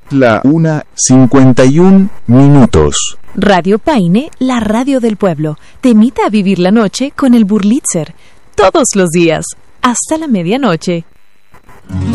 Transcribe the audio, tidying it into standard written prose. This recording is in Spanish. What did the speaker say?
La 1:51. Radio Paine, la radio del pueblo, te invita a vivir la noche con el Burlitzer. Todos los días, hasta la medianoche.